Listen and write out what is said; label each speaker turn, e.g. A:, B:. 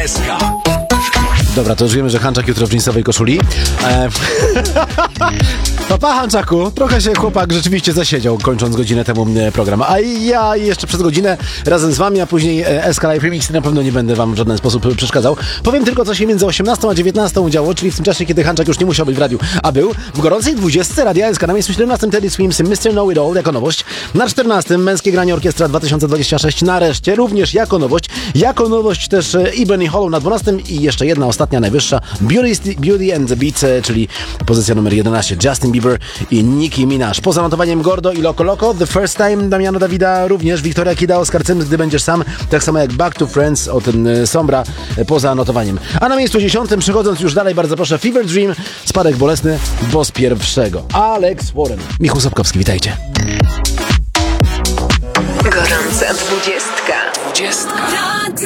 A: SK.
B: Dobra, to już wiemy, że Hanczak jutro w jeansowej koszuli. Papa Hanczaku, trochę się chłopak rzeczywiście zasiedział, kończąc godzinę temu program. A ja jeszcze przez godzinę razem z wami, a później SK Live Remix na pewno nie będę wam w żaden sposób przeszkadzał. Powiem tylko, co się między 18 a 19 działo, czyli w tym czasie, kiedy Hanczak już nie musiał być w radiu, a był w gorącej 20 Radia SK. Na miejscu 17 Teddy Swims Mr. Know It All jako nowość. Na 14 Męskie Granie Orkiestra 2026 nareszcie, również jako nowość. Jako nowość też Ebony Hollow na 12 i jeszcze jedna ostatnia, najwyższa Beauty and the Beat, czyli pozycja numer 11 Justin Bieber i Nicki Minaj. Poza notowaniem Gordo i Loco Loco, The First Time Damiano Davida, również Wiktoria Kida, Oskar Cyms, Gdy będziesz sam, tak samo jak Back to Friends od Sombra poza notowaniem. A na miejscu 10, przechodząc już dalej, bardzo proszę, Fever Dream, Spadek bolesny, bo z pierwszego Alex Warren. Michał Sapkowski, witajcie.
C: Gorąca 20.
A: 20.